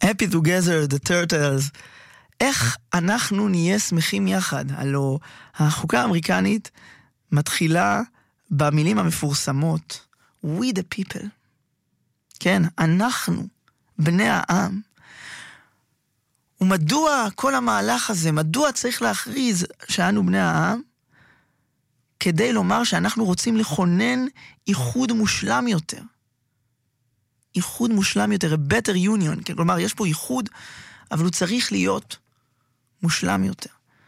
Happy together, the turtles. איך אנחנו נהיה שמחים יחד? הלוא החוקה האמריקנית מתחילה במילים המפורסמות, we the people. כן, אנחנו, בני העם. ומדוע כל המהלך הזה, מדוע צריך להכריז שאנו בני העם? כדי לומר שאנחנו רוצים לכונן איחוד מושלם יותר. איחוד מושלם יותר, a better union. כן, כלומר, יש פה איחוד, אבל הוא צריך להיות מושלם יותר.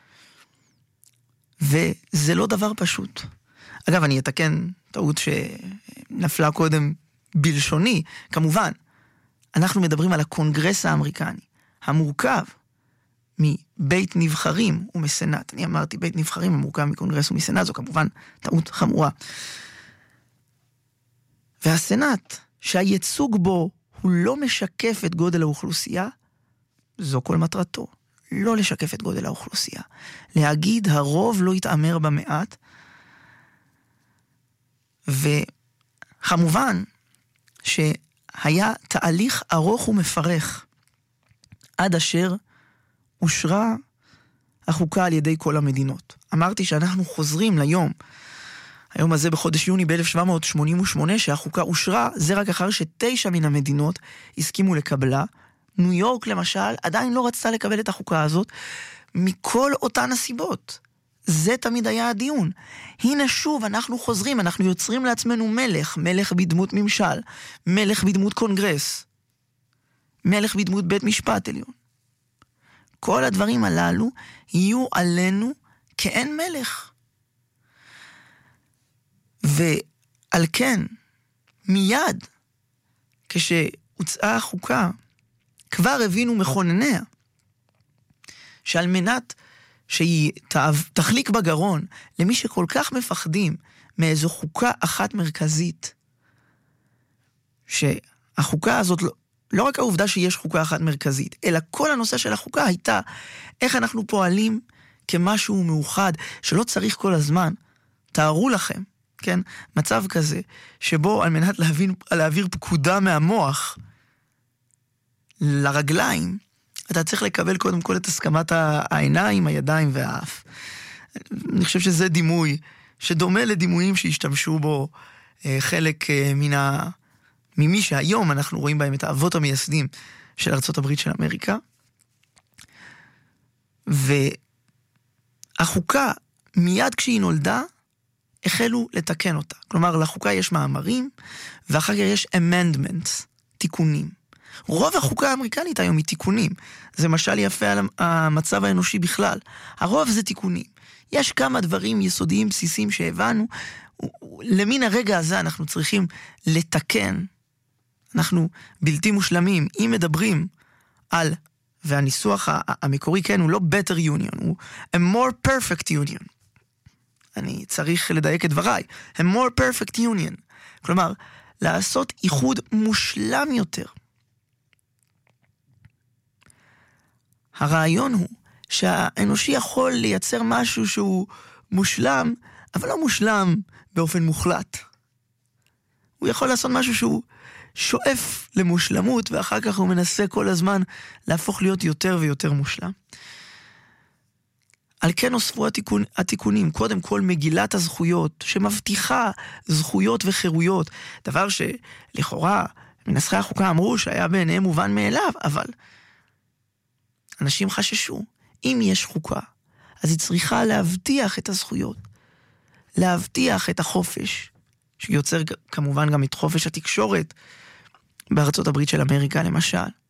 וזה לא דבר פשוט. אגב, אני אתקן טעות שנפלה קודם בלשוני. כמובן, אנחנו מדברים על הקונגרס האמריקני, המורכב מבית נבחרים ומסנט. אני אמרתי בית נבחרים המורכב מקונגרס ומסנט, זו כמובן טעות חמורה. והסנט, שהייצוג בו הוא לא משקף את גודל האוכלוסייה, זו כל מטרתו. לא לשקף את גודל האוכלוסייה. להגיד הרוב לא יתאמר במעט. וכמובן שהיה תהליך ארוך ומפרך עד אשר אושרה החוקה על ידי כל המדינות. אמרתי שאנחנו חוזרים ליום, היום הזה בחודש יוני ב-1788 שהחוקה אושרה, זה רק אחר ש9 מן המדינות הסכימו לקבלה. ניו יורק למשל עדיין לא רצתה לקבל את החוקה הזאת מכל אותן הסיבות. זה תמיד היה הדיון. הנה שוב אנחנו חוזרים, אנחנו יוצרים לעצמנו מלך, מלך בדמות ממשל, מלך בדמות קונגרס, מלך בדמות בית משפט עליון. כל הדברים הללו יהיו עלינו כאין מלך. ועל כן, מיד כשהוצאה החוקה, כבר הבינו מכונניה, שעל מנת שהיא תחליק בגרון למי שכל כך מפחדים מאיזו חוקה אחת מרכזית, שהחוקה הזאת, לא רק העובדה שיש חוקה אחת מרכזית, אלא כל הנושא של החוקה הייתה איך אנחנו פועלים כמשהו מאוחד, שלא צריך כל הזמן. תארו לכם, כן, מצב כזה, שבו על מנת להעביר פקודה מהמוח לרגליים, אתה צריך לקבל קודם כל את הסכמת העיניים, הידיים והאף. אני חושב שזה דימוי שדומה לדימויים שהשתמשו בו חלק ממי שהיום אנחנו רואים בהם את האבות המייסדים של ארצות הברית של אמריקה. והחוקה מיד כשהיא נולדה החלו לתקן אותה. כלומר, לחוקה יש מאמרים ואחר כך יש amendments, תיקונים. רוב החוקה האמריקנית היום היא תיקונים. זה משל יפה על המצב האנושי בכלל. הרוב זה תיקונים. יש כמה דברים יסודיים בסיסיים שהבנו. למין הרגע הזה אנחנו צריכים לתקן. אנחנו בלתי מושלמים. אם מדברים על, והניסוח המקורי כן, הוא לא better union, הוא a more perfect union. אני צריך לדייק את דבריי. a more perfect union. כלומר, לעשות איחוד מושלם יותר. הרעיון הוא שהאנושי יכול לייצר משהו שהוא מושלם, אבל לא מושלם באופן מוחלט. הוא יכול לעשות משהו שהוא שואף למושלמות, ואחר כך הוא מנסה כל הזמן להפוך להיות יותר ויותר מושלם. על כן נוספו התיקונים, קודם כל מגילת הזכויות, שמבטיחה זכויות וחירויות, דבר שלכאורה מנסחי החוקה אמרו שהיה בעיניהם מובן מאליו, אבל אנשים חששו, אם יש חוקה, אז היא צריכה להבטיח את הזכויות, להבטיח את החופש, שיוצר כמובן גם את חופש התקשורת בארצות הברית של אמריקה למשל.